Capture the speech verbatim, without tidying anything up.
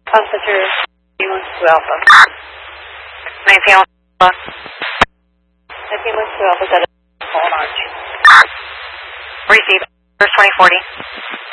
Passenger nineteen one two Alpha. nineteen one two Alpha. nineteen one two Alpha, got a phone arch. Receive. First twenty forty.